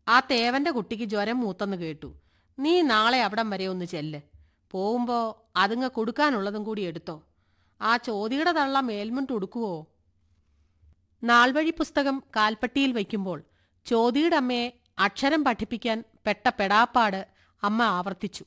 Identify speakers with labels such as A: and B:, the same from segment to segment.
A: ആ തേവന്റെ കുട്ടിക്ക് ജ്വരം മൂത്തെന്ന് കേട്ടു. നീ നാളെ അവിടം വരെ ഒന്ന് ചെല്ല്. പോവുമ്പോ അതുങ്ങ കൊടുക്കാനുള്ളതും കൂടി എടുത്തോ. ആ ചോദിയുടെ തള്ള മേൽമുണ്ട് ഉടുക്കുവോ? നാൾവഴി പുസ്തകം കാൽപ്പട്ടിയിൽ വയ്ക്കുമ്പോൾ ചോദിയുടെ അമ്മയെ അക്ഷരം പഠിപ്പിക്കാൻ പെട്ട പെടാപ്പാട് അമ്മ ആവർത്തിച്ചു.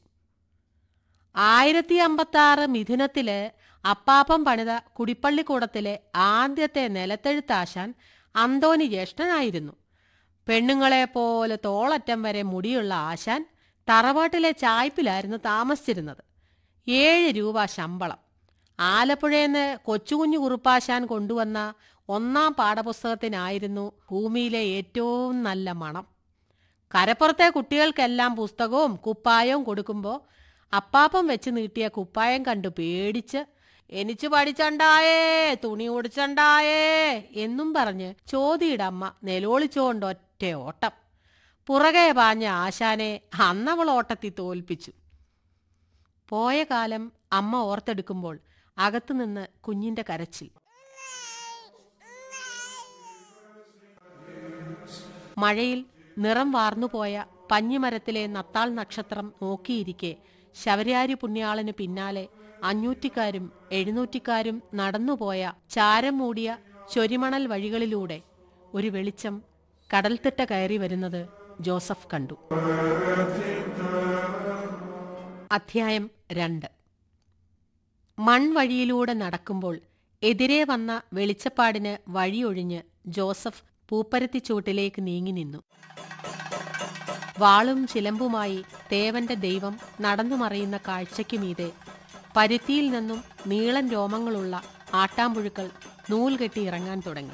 A: 1056 മിഥുനത്തില് അപ്പാപ്പം പണിത കുടിപ്പള്ളിക്കൂടത്തിലെ ആദ്യത്തെ നിലത്തെഴുത്താശാൻ അന്തോനി ജ്യേഷ്ഠനായിരുന്നു. പെണ്ണുങ്ങളെപ്പോലെ തോളറ്റം വരെ മുടിയുള്ള ആശാൻ തറവാട്ടിലെ ചായ്പിലായിരുന്നു താമസിച്ചിരുന്നത്. 7 രൂപ ശമ്പളം. ആലപ്പുഴയെന്ന് കൊച്ചുകുഞ്ഞു കുറുപ്പാശാൻ കൊണ്ടുവന്ന 1-ാം പാഠപുസ്തകത്തിനായിരുന്നു ഭൂമിയിലെ ഏറ്റവും നല്ല മണം. കരപ്പുറത്തെ കുട്ടികൾക്കെല്ലാം പുസ്തകവും കുപ്പായവും കൊടുക്കുമ്പോൾ അപ്പാപ്പം വെച്ച് നീട്ടിയ കുപ്പായം കണ്ടു പേടിച്ച് എനിച്ചു പഠിച്ചണ്ടായേ, തുണി ഓടിച്ചണ്ടായേ എന്നും പറഞ്ഞ് ചോദിയുടെ അമ്മ നിലോളിച്ചോണ്ടൊറ്റ ഓട്ടം. പുറകെ പാഞ്ഞ ആശാനെ അന്നവൾ ഓട്ടത്തിൽ തോൽപ്പിച്ചു. പോയ കാലം അമ്മ ഓർത്തെടുക്കുമ്പോൾ അകത്തുനിന്ന് കുഞ്ഞിന്റെ കരച്ചിൽ. മഴയിൽ നിറം വാർന്നുപോയ പഞ്ഞിമരത്തിലെ നത്താൾ നക്ഷത്രം നോക്കിയിരിക്കെ ശബരിയാരി പുണ്യാളന് പിന്നാലെ 500-ക്കാരും 700-ക്കാരും നടന്നുപോയ ചാരം മൂടിയ ചൊരിമണൽ വഴികളിലൂടെ ഒരു വെളിച്ചം കടൽത്തിട്ട കയറി വരുന്നത് ജോസഫ് കണ്ടു. അധ്യായം 2. മൺവഴിയിലൂടെ നടക്കുമ്പോൾ എതിരെ വന്ന വെളിച്ചപ്പാടിന് വഴിയൊഴിഞ്ഞ് ജോസഫ് പൂപ്പരത്തിച്ചൂട്ടിലേക്ക് നീങ്ങി നിന്നു. വാളും ചിലമ്പുമായി തേവന്റെ ദൈവം നടന്നു മറയുന്ന കാഴ്ചയ്ക്കുമീതെ പരുത്തിയിൽ നിന്നും നീളൻ രോമങ്ങളുള്ള ആട്ടാമ്പുഴുക്കൾ നൂൽ കെട്ടി ഇറങ്ങാൻ തുടങ്ങി.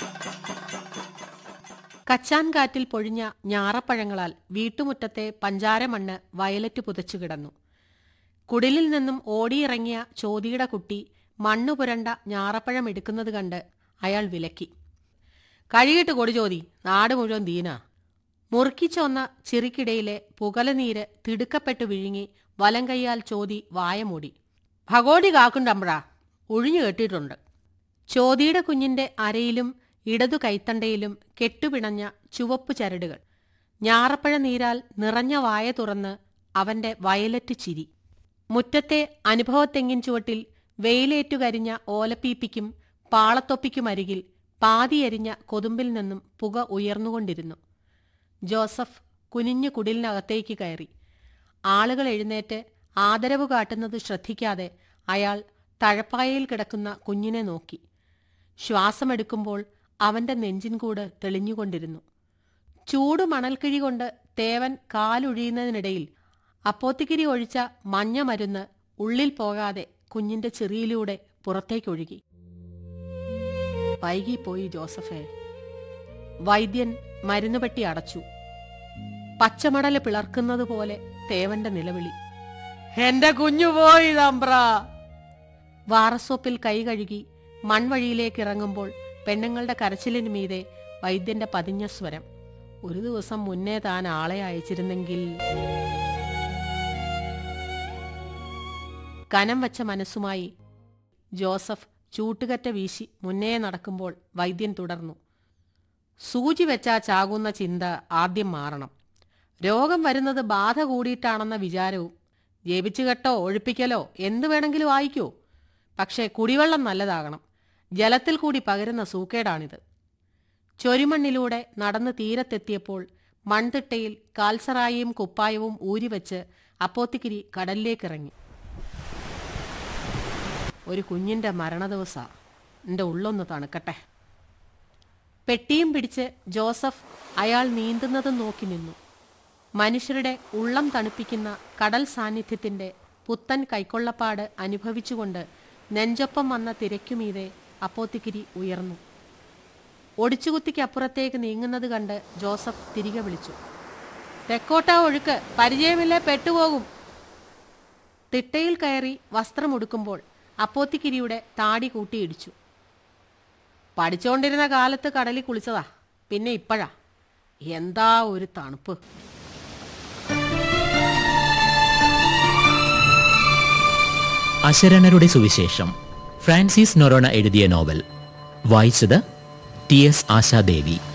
A: കച്ചാൻ കാറ്റിൽ പൊഴിഞ്ഞ ഞാറപ്പഴങ്ങളാൽ വീട്ടുമുറ്റത്തെ പഞ്ചാരമണ്ണ് വയലറ്റ് പുതച്ചു കിടന്നു. കുടിലിൽ നിന്നും ഓടിയിറങ്ങിയ ചോദിയുടെ കുട്ടി മണ്ണു പുരണ്ട ഞാറപ്പഴം എടുക്കുന്നത് കണ്ട് അയാൾ വിലക്കി. കഴുകിയിട്ട് കൊടി ചോദി, നാട് മുഴുവൻ ദീനാ. മുറുക്കിച്ചോന്ന ചിറിക്കിടയിലെ പുകലനീര് തിടുക്കപ്പെട്ടു വിഴുങ്ങി വലം കൈയാൽ ചോദി വായ മൂടി. ഭഗോടി കാക്കുണ്ടമ്പ്രാ, ഒഴിഞ്ഞു കെട്ടിയിട്ടുണ്ട്. ചോദിയുടെ കുഞ്ഞിന്റെ അരയിലും ഇടതു കൈത്തണ്ടയിലും കെട്ടുപിണഞ്ഞ ചുവപ്പു ചരടുകൾ. ഞാറപ്പഴ നീരാൽ നിറഞ്ഞ വായ തുറന്ന് അവന്റെ വയലറ്റ് ചിരി. മുറ്റത്തെ അനുഭവത്തെങ്ങിൻ ചുവട്ടിൽ വെയിലേറ്റുകരിഞ്ഞ ഓലപ്പീപ്പിക്കും പാളത്തൊപ്പിക്കുമരികിൽ പാതിയരിഞ്ഞ കൊതുമ്പിൽ നിന്നും പുക ഉയർന്നുകൊണ്ടിരുന്നു. ജോസഫ് കുനിഞ്ഞു കുടിലിനകത്തേക്ക് കയറി. ആളുകൾ എഴുന്നേറ്റ് ആദരവ് കാട്ടുന്നത് ശ്രദ്ധിക്കാതെ അയാൾ തഴപ്പായയിൽ കിടക്കുന്ന കുഞ്ഞിനെ നോക്കി. ശ്വാസമെടുക്കുമ്പോൾ അവന്റെ നെഞ്ചിൻകൂട് തെളിഞ്ഞുകൊണ്ടിരുന്നു. ചൂടു മണൽക്കിഴി കൊണ്ട് തേവൻ കാലൊഴിയുന്നതിനിടയിൽ അപ്പോത്തിക്കിരി ഒഴിച്ച മഞ്ഞ മരുന്ന് ഉള്ളിൽ പോകാതെ കുഞ്ഞിന്റെ ചെറിയിലൂടെ പുറത്തേക്കൊഴുകി. വൈകിപ്പോയി ജോസഫേ. വൈദ്യൻ മരുന്നുപെട്ടി അടച്ചു. പച്ചമടല് പിളർക്കുന്നതുപോലെ തേവന്റെ നിലവിളി. എന്റെ കുഞ്ഞു പോയി തമ്പ്രാ. വാറസോപ്പിൽ കൈ കഴുകി മൺവഴിയിലേക്ക് ഇറങ്ങുമ്പോൾ പെണ്ണുങ്ങളുടെ കരച്ചിലിനു മീതെ വൈദ്യന്റെ പതിഞ്ഞ സ്വരം. ഒരു ദിവസം മുന്നേ താൻ ആളെ അയച്ചിരുന്നെങ്കിൽ. കനം വച്ച മനസ്സുമായി ജോസഫ് ചൂട്ടുകറ്റ വീശി മുന്നേ നടക്കുമ്പോൾ വൈദ്യൻ തുടർന്നു. സൂചി വെച്ചാ ചാകുന്ന ചിന്ത ആദ്യം മാറണം. രോഗം വരുന്നത് ബാധ കൂടിയിട്ടാണെന്ന വിചാരവും. ജപിച്ചുകെട്ടോ ഒഴിപ്പിക്കലോ എന്തു വേണമെങ്കിലും ആയിക്കോ. പക്ഷേ കുടിവെള്ളം നല്ലതാകണം. ജലത്തിൽ കൂടി പകരുന്ന സൂക്കേടാണിത്. ചൊരിമണ്ണിലൂടെ നടന്ന് തീരത്തെത്തിയപ്പോൾ മൺതിട്ടയിൽ കാൽസറായും കുപ്പായവും ഊരിവെച്ച് അപ്പോത്തിക്കിരി കടലിലേക്കിറങ്ങി. ഒരു കുഞ്ഞിന്റെ മരണദിവസാ. എൻ്റെ ഉള്ളൊന്ന് തണുക്കട്ടെ. പെട്ടിയും പിടിച്ച് ജോസഫ് അയാൾ നീന്തുന്നതും നോക്കി നിന്നു. മനുഷ്യരുടെ ഉള്ളം തണുപ്പിക്കുന്ന കടൽ സാന്നിധ്യത്തിന്റെ പുത്തൻ കൈക്കൊള്ളപ്പാട് അനുഭവിച്ചുകൊണ്ട് നെഞ്ചൊപ്പം വന്ന തിരക്കുമീതെ അപ്പോത്തിക്കിരി ഉയർന്നു. ഒടിച്ചുകുത്തിക്കപ്പുറത്തേക്ക് നീങ്ങുന്നത് കണ്ട് ജോസഫ് തിരികെ വിളിച്ചു. തെക്കോട്ടാ ഒഴുക്ക്, പരിചയമില്ലേ പെട്ടുപോകും. തിട്ടയിൽ കയറി വസ്ത്രമുടുക്കുമ്പോൾ അപ്പോത്തിക്കിരിയുടെ താടി കൂട്ടിയിടിച്ചു. പഠിച്ചുകൊണ്ടിരുന്ന കാലത്ത് കടലിൽ കുളിച്ചതാ, പിന്നെ ഇപ്പോഴാ. എന്താ ഒരു തണുപ്പ്.
B: അശരണരുടെ സുവിശേഷം ഫ്രാൻസിസ് നൊറോണ എഴുതിയ നോവൽ. വായിച്ചത് ടി.എസ്. ആശാദേവി.